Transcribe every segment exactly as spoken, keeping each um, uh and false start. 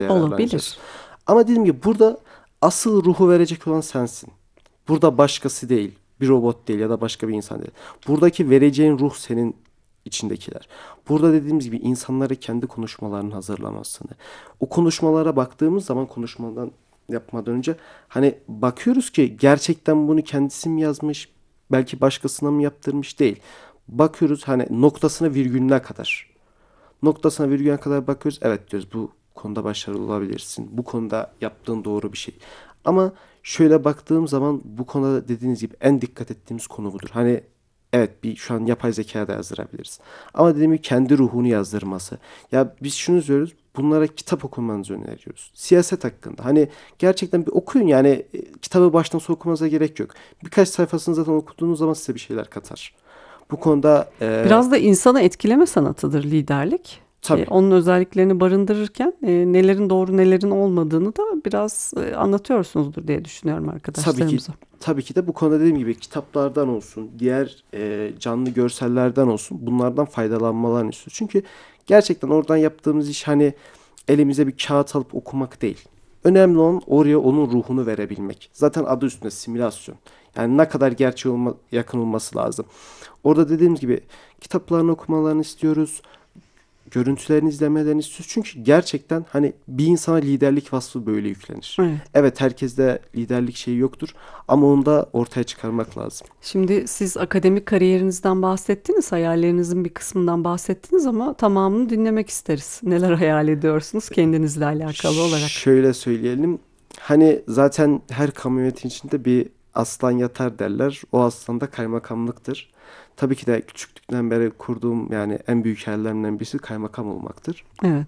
değerleneceğiz. Olabilir. Ama dediğim gibi burada asıl ruhu verecek olan sensin. Burada başkası değil. Bir robot değil ya da başka bir insan değil. Buradaki vereceğin ruh senin içindekiler. Burada dediğimiz gibi insanları kendi konuşmalarını hazırlamasını. O konuşmalara baktığımız zaman konuşmadan yapmadan önce hani bakıyoruz ki gerçekten bunu kendisi mi yazmış, belki başkasına mı yaptırmış değil. Bakıyoruz hani noktasına virgülüne kadar. Noktasına virgülüne kadar bakıyoruz. Evet diyoruz bu konuda başarılı olabilirsin. Bu konuda yaptığın doğru bir şey. Ama şöyle baktığım zaman bu konuda dediğiniz gibi en dikkat ettiğimiz konu budur. Hani evet bir şu an yapay zeka da yazdırabiliriz. Ama dediğim gibi kendi ruhunu yazdırması. Ya biz şunu diyoruz. Bunlara kitap okumanızı öneriyoruz. Siyaset hakkında. Hani gerçekten bir okuyun yani e, kitabı baştan sona okumanıza gerek yok. Birkaç sayfasını zaten okuduğunuz zaman size bir şeyler katar. Bu konuda e, Biraz da insanı etkileme sanatıdır liderlik. E, tabii. onun özelliklerini barındırırken e, nelerin doğru nelerin olmadığını da biraz e, anlatıyorsunuzdur diye düşünüyorum Tabii ki arkadaşlarımıza. tabii ki de bu konuda dediğim gibi kitaplardan olsun, diğer e, canlı görsellerden olsun bunlardan faydalanmalarını istiyoruz. Çünkü gerçekten oradan yaptığımız iş hani elimize bir kağıt alıp okumak değil. Önemli olan oraya onun ruhunu verebilmek. Zaten adı üstünde simülasyon. Yani ne kadar gerçeğe olma, yakın olması lazım. Orada dediğimiz gibi kitaplarını okumalarını istiyoruz. Görüntülerini izlemelerini istiyoruz. Çünkü gerçekten hani bir insana liderlik vasfı böyle yüklenir. Evet. Evet herkeste liderlik şeyi yoktur ama onu da ortaya çıkarmak lazım. Şimdi siz akademik kariyerinizden bahsettiniz, hayallerinizin bir kısmından bahsettiniz ama tamamını dinlemek isteriz. Neler hayal ediyorsunuz kendinizle alakalı olarak? Şöyle söyleyelim. Hani zaten her kamu yönetimi içinde bir aslan yatar derler. O aslan da kaymakamlıktır. Tabii ki de küçüklükten beri kurduğum yani en büyük hayallerimden birisi kaymakam olmaktır. Evet.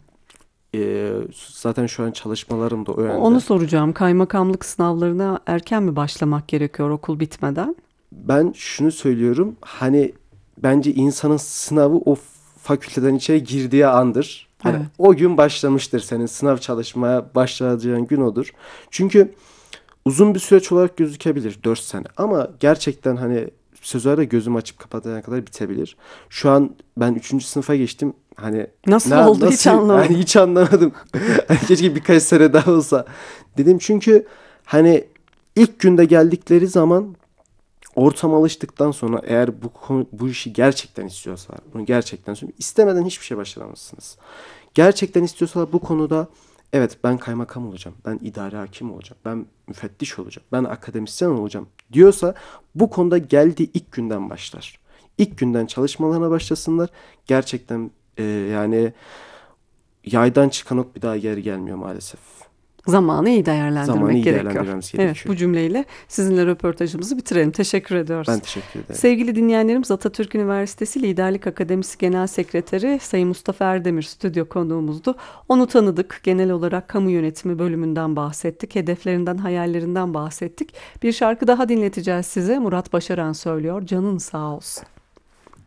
Ee, zaten şu an çalışmalarım da o Onu yönde. soracağım. Kaymakamlık sınavlarına erken mi başlamak gerekiyor okul bitmeden? Ben şunu söylüyorum. Hani bence insanın sınavı o fakülteden içeri girdiği andır. Hani Evet. o gün başlamıştır senin sınav çalışmaya başlayacağın gün odur. Çünkü uzun bir süreç olarak gözükebilir dört sene. Ama gerçekten hani sözlerle gözüm açıp kapatana kadar bitebilir. Şu an ben üçüncü sınıfa geçtim. Hani Nasıl na, oldu hiç nasıl yani anlamadım. hiç anlamadım. Hani keşke birkaç sene daha olsa dedim. Çünkü hani ilk günde geldikleri zaman ortama alıştıktan sonra eğer bu konu- bu işi gerçekten istiyorsalar, bunu gerçekten söylüyorum, istemeden hiçbir şey başaramazsınız. Gerçekten istiyorsalar bu konuda evet ben kaymakam olacağım, ben idare hakim olacağım, ben müfettiş olacağım, ben akademisyen olacağım diyorsa bu konuda geldiği ilk günden başlar. İlk günden çalışmalarına başlasınlar. Gerçekten e, yani yaydan çıkan ok bir daha geri gelmiyor maalesef. Zamanı iyi Zamanı değerlendirmek iyi gerekiyor. değerlendirmemiz Evet, gerekiyor. bu cümleyle sizinle röportajımızı bitirelim. Teşekkür ediyoruz. Ben teşekkür ederim. Sevgili dinleyenlerimiz, Atatürk Üniversitesi Liderlik Akademisi Genel Sekreteri Sayın Mustafa Erdemir stüdyo konuğumuzdu. Onu tanıdık. Genel olarak kamu yönetimi bölümünden bahsettik. Hedeflerinden, hayallerinden bahsettik. Bir şarkı daha dinleteceğiz size. Murat Başaran söylüyor. Canın sağ olsun.